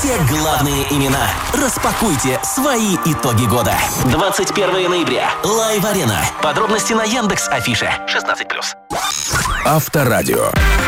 все главные имена. Распакуйте свои итоги года. 21 ноября. Лайв-арена. Подробности на Яндекс.Афише. 16+. Авторадио.